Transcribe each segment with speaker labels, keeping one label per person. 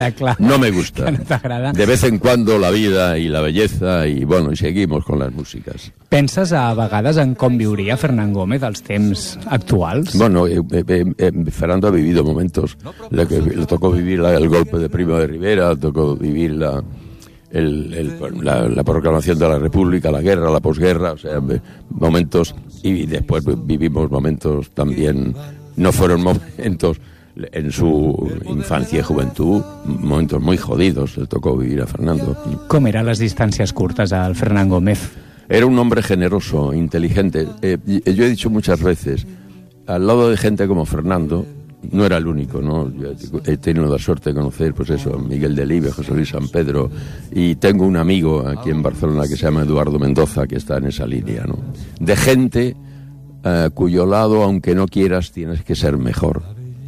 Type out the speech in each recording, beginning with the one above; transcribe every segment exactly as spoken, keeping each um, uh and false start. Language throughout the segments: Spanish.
Speaker 1: Clar,
Speaker 2: no me gusta.
Speaker 1: No t'agrada.
Speaker 2: De vez en cuando la vida y la belleza y bueno, y seguimos con las músicas.
Speaker 1: Penses a vegades en com viuria Fernán Gómez als temps actuals?
Speaker 2: Bueno, eh, eh, eh, Fernando ha vivido momentos. Le, le tocó vivir la, el golpe de Primo de Rivera, le tocó vivir la, el, el, la, la proclamación de la República, la guerra, la posguerra, o sea, momentos. Y después vivimos momentos también, no fueron momentos en su infancia y juventud, momentos muy jodidos le tocó vivir a Fernando.
Speaker 1: Com eren les distàncies curtes al Fernán Gómez?
Speaker 2: Era un hombre generoso, inteligente. Eh, yo he dicho muchas veces, al lado de gente como Fernando, no era el único, ¿no? Yo he tenido la suerte de conocer, pues eso, a Miguel Delibes, José Luis San Pedro, y tengo un amigo aquí en Barcelona que se llama Eduardo Mendoza, que está en esa línea, ¿no? De gente uh, cuyo lado, aunque no quieras, tienes que ser mejor.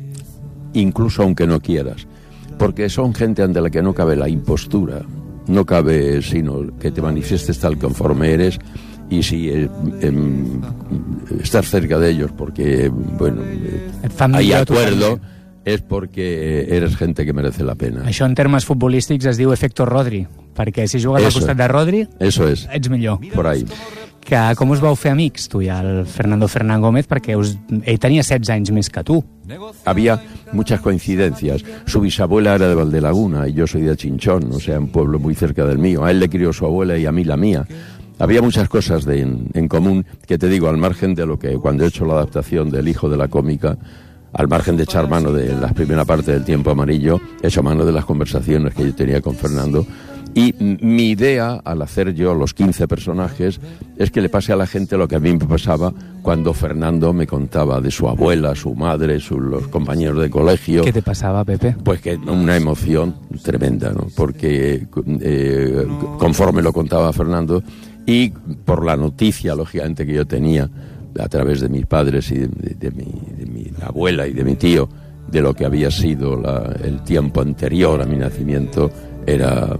Speaker 2: Incluso aunque no quieras, porque son gente ante la que no cabe la impostura, no cabe sino que te manifiestes tal conforme eres, y si eh, eh, estás cerca de ellos porque, bueno, eh, hay acuerdo, és perquè eres gente que merece la pena.
Speaker 1: Això en termes futbolístics es diu efecto Rodri, perquè si jugues
Speaker 2: eso,
Speaker 1: al costat de Rodri,
Speaker 2: eso es.
Speaker 1: ets millor.
Speaker 2: Por ahí.
Speaker 1: Que, com us vau fer amics, tu i el Fernando Fernán Gómez, perquè us, ell tenia setze anys més que tu.
Speaker 2: Había muchas coincidencias. Su bisabuela era de Valdelaguna y yo soy de Chinchón, o sea, un pueblo muy cerca del mío. A él le crió su abuela y a mí la mía. Había muchas cosas de, en, en común, que te digo, al margen de lo que cuando he hecho la adaptación del Hijo de la Cómica, al margen de echar mano de la primera parte del Tiempo Amarillo, he hecho mano de las conversaciones que yo tenía con Fernando. Y mi idea, al hacer yo los quince personajes, es que le pase a la gente lo que a mí me pasaba cuando Fernando me contaba de su abuela, su madre, su, los compañeros de colegio.
Speaker 1: ¿Qué te pasaba, Pepe?
Speaker 2: Pues que una emoción tremenda, ¿no? Porque eh, conforme lo contaba Fernando y por la noticia, lógicamente, que yo tenía a través de mis padres y de, de, de, mi, de mi abuela y de mi tío, de lo que había sido la, el tiempo anterior a mi nacimiento, era...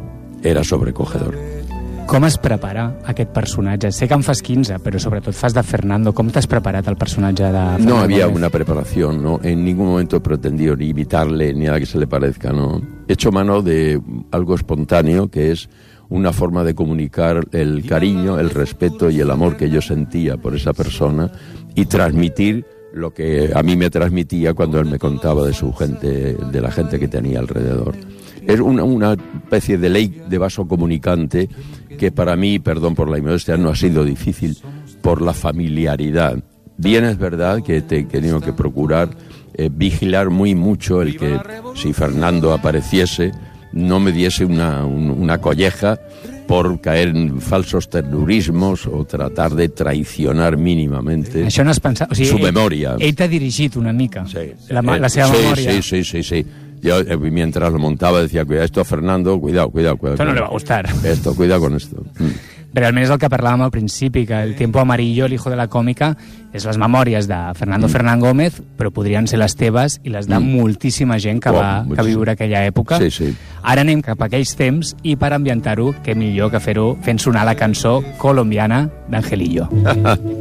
Speaker 2: era sobrecogedor.
Speaker 1: Com es prepara aquest personatge? Sé que en fas quinze, però sobretot fas de Fernando. Com t'has preparat el personatge de Fernando?
Speaker 2: No había una preparación, ¿no? En ningún momento he pretendido ni imitarle ni nada que se le parezca, ¿no? He hecho mano de algo espontáneo, que es una forma de comunicar el cariño, el respeto y el amor que yo sentía por esa persona y transmitir lo que a mí me transmitía cuando él me contaba de su gente, de la gente que tenía alrededor. Es una, una especie de ley de vaso comunicante que para mí, perdón por la inmodestia, no ha sido difícil por la familiaridad. Bien es verdad que he tenido que procurar eh, vigilar muy mucho el que si Fernando apareciese no me diese una, un, una colleja por caer en falsos terrorismos o tratar de traicionar mínimamente
Speaker 1: Això no has pensat... O sigui,
Speaker 2: su
Speaker 1: ell,
Speaker 2: memoria.
Speaker 1: Ell t'ha dirigit una mica,
Speaker 2: sí,
Speaker 1: la, la seva
Speaker 2: sí,
Speaker 1: memòria.
Speaker 2: Sí, sí, sí, sí. Yo eh, mientras lo montaba decía, cuidado, esto Fernando, cuidado, cuidado, cuidado.
Speaker 1: Esto no le va a gustar.
Speaker 2: Esto, cuidado con esto. Mm.
Speaker 1: Realment és el que parlàvem al principi, que el Tiempo Amarillo, el Hijo de la Cómica, és les memòries de Fernando mm. Fernán Gómez, però podrien ser les teves i les de mm. moltíssima gent que, oh, va, que va viure aquella època.
Speaker 2: Sí, sí.
Speaker 1: Ara anem cap a aquells temps i per ambientar-ho, què millor que fer-ho fent sonar la cançó colombiana d'Angelillo.